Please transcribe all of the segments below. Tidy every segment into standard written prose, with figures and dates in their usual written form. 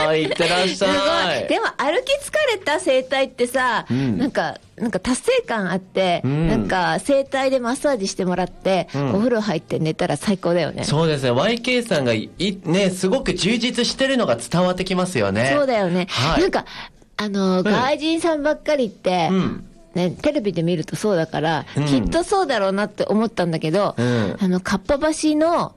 いってらっしゃい。 でも歩き疲れた整体ってさ、なんか達成感あって、なんか整体でマッサージしてもらって、お風呂入って寝たら最高だよね。 そうですね。YK さんがね、すごく充実してるのが伝わってきますよね。 そうだよね。なんか、外人さんばっかりって、ね、テレビで見るとそうだから、きっとそうだろうなって思ったんだけど、かっぱ橋の、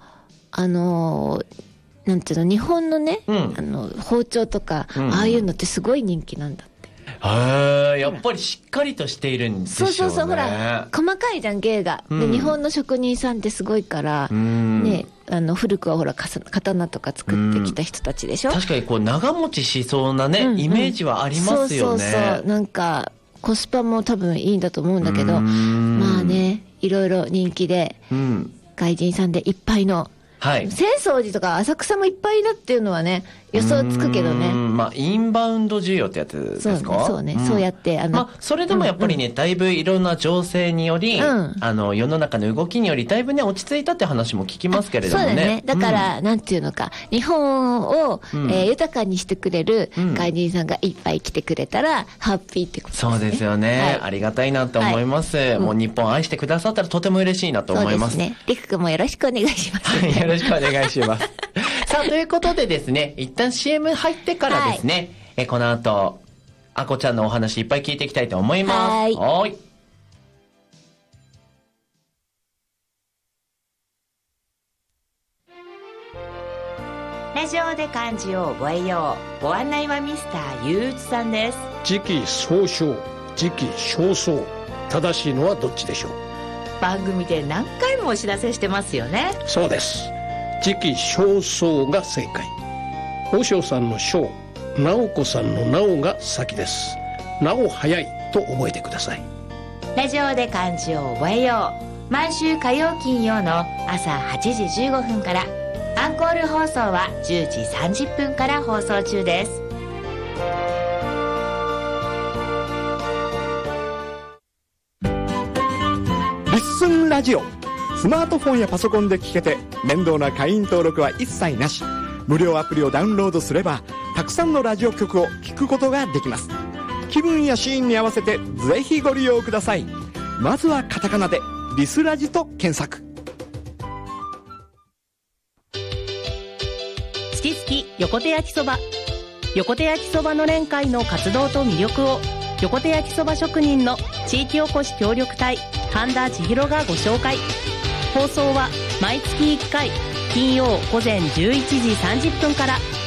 なんていうの、日本のね、包丁とか、ああいうのってすごい人気なんだって。 やっぱりしっかりとしているんでしょうね。 そう、ほら、細かいじゃん、芸が。で、日本の職人さんってすごいから、ね、古くはほら、刀とか作ってきた人たちでしょ。 確かにこう、長持ちしそうなね、イメージはありますよね。 そう、なんか、コスパも多分いいんだと思うんだけど、まあね、いろいろ人気で、外人さんでいっぱいの、浅草寺とか浅草もいっぱいだっていうのはね、予想つくけどね。 まあ、インバウンド需要ってやつですか？ そうね、そうやって、 まあ、それでもやっぱりね、だいぶいろんな情勢により、世の中の動きにより、だいぶね、落ち着いたって話も聞きますけれどもね。 そうだね。だから、なんていうのか、日本を、豊かにしてくれる外人さんがいっぱい来てくれたら、ハッピーってことですね。 そうですよね。ありがたいなと思います。もう日本愛してくださったらとても嬉しいなと思います。 そうですね。りくくんもよろしくお願いします。 はい、よろしくお願いします。さあ、ということでですね、一旦 CM 入ってからですね、この後、あこちゃんのお話いっぱい聞いていきたいと思います。はい。 ラジオで漢字を覚えよう。ご案内はミスターゆううちさんです。 時期尚早、時期尚早。正しいのはどっちでしょう？ 番組で何回もお知らせしてますよね。 そうです。時期尚早が正解。和尚さんの尚、直子さんの直が先です。なお早いと覚えてください。 ラジオで漢字を覚えよう。毎週火曜金曜の朝8時15分から、アンコール放送は10時30分から放送中です。 リッスンラジオ。スマートフォンやパソコンで聞けて、面倒な会員登録は一切なし。無料アプリをダウンロードすれば、たくさんのラジオ局を聞くことができます。気分やシーンに合わせてぜひご利用ください。まずはカタカナでリスラジと検索。 月々横手焼きそば。横手焼きそばの連会の活動と魅力を、横手焼きそば職人の地域おこし協力隊神田千尋がご紹介。放送は毎月1回金曜午前11時30分から。